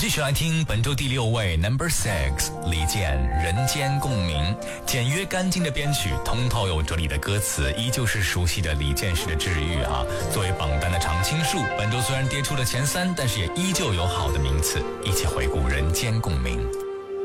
继续来听本周第6位 Number 6李健《人间共鸣》。简约干净的编曲，通透有哲理的歌词，依旧是熟悉的李健式的治愈啊。作为榜单的常青树，本周虽然跌出了前3，但是也依旧有好的名次。一起回顾《人间共鸣》。